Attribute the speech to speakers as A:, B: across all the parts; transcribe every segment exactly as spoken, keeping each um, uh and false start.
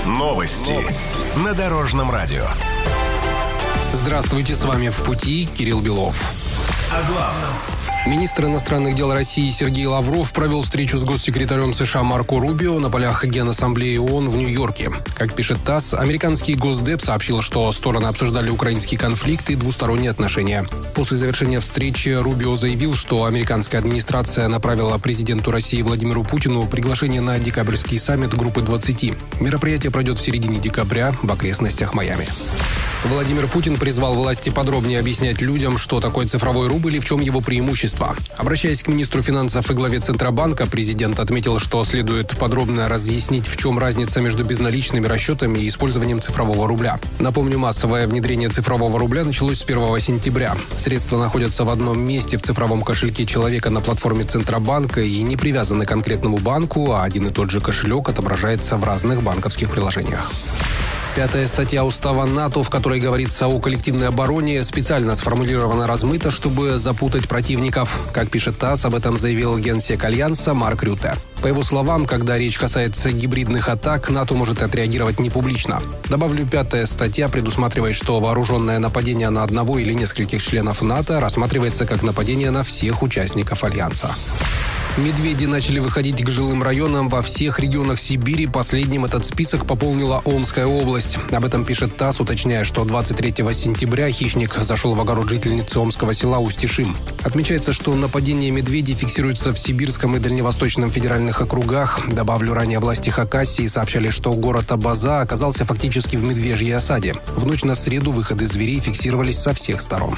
A: Новости на Дорожном радио.
B: Здравствуйте, с вами «В пути» Кирилл Белов.
A: О главном.
B: Министр иностранных дел России Сергей Лавров провел встречу с госсекретарем США Марко Рубио на полях Генассамблеи ООН в Нью-Йорке. Как пишет ТАСС, американский Госдеп сообщил, что стороны обсуждали украинский конфликт и двусторонние отношения. После завершения встречи Рубио заявил, что американская администрация направила президенту России Владимиру Путину приглашение на декабрьский саммит Группы двадцать. Мероприятие пройдет в середине декабря в окрестностях Майами. Владимир Путин призвал власти подробнее объяснять людям, что такое цифровой рубль и в чем его преимущество. Обращаясь к министру финансов и главе Центробанка, президент отметил, что следует подробно разъяснить, в чем разница между безналичными расчетами и использованием цифрового рубля. Напомню, массовое внедрение цифрового рубля началось с первого сентября. Средства находятся в одном месте в цифровом кошельке человека на платформе Центробанка и не привязаны к конкретному банку, а один и тот же кошелек отображается в разных банковских приложениях. Пятая статья Устава НАТО, в которой говорится о коллективной обороне, специально сформулирована размыто, чтобы запутать противников. Как пишет ТАСС, об этом заявил генсек Альянса Марк Рютте. По его словам, когда речь касается гибридных атак, НАТО может отреагировать не публично. Добавлю, пятая статья предусматривает, что вооруженное нападение на одного или нескольких членов НАТО рассматривается как нападение на всех участников Альянса. Медведи начали выходить к жилым районам во всех регионах Сибири. Последним этот список пополнила Омская область. Об этом пишет ТАСС, уточняя, что двадцать третьего сентября хищник зашел в огород жительницы омского села Устишим. Отмечается, что нападение медведей фиксируется в Сибирском и Дальневосточном федеральных округах. Добавлю, ранее власти Хакасии сообщали, что город Абаза оказался фактически в медвежьей осаде. В ночь на среду выходы зверей фиксировались со всех сторон.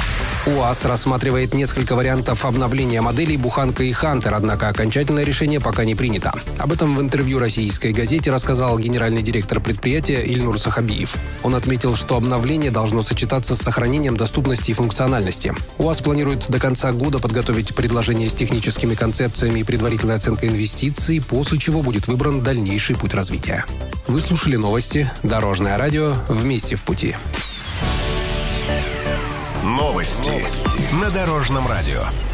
B: УАЗ рассматривает несколько вариантов обновления моделей «Буханка» и «Хантер», однако окончательное решение пока не принято. Об этом в интервью российской газете рассказал генеральный директор предприятия Ильнур Сахабиев. Он отметил, что обновление должно сочетаться с сохранением доступности и функциональности. УАЗ планирует до конца года подготовить предложение с техническими концепциями и предварительной оценкой инвестиций, после чего будет выбран дальнейший путь развития. Вы слушали новости «Дорожное радио». Вместе в пути.
A: Новости на Дорожном радио.